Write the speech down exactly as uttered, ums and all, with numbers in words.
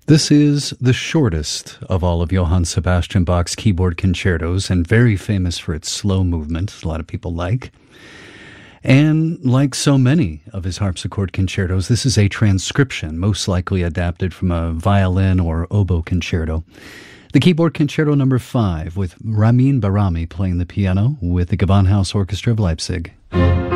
This is the shortest of all of Johann Sebastian Bach's keyboard concertos and very famous for its slow movement, a lot of people like. And like so many of his harpsichord concertos, this is a transcription, most likely adapted from a violin or oboe concerto. The keyboard concerto number five, with Ramin Bahrami playing the piano with the Gewandhaus Orchestra of Leipzig.